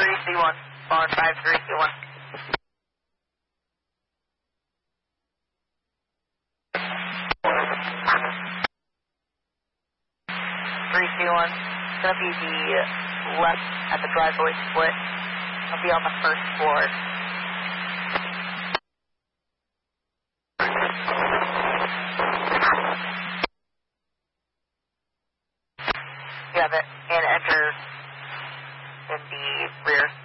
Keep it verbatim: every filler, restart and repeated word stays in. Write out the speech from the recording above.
three C one, on five three C one. three C one, it's going to be the left at the driveway split. I'll be on the first floor. You have it, and enter in the rear.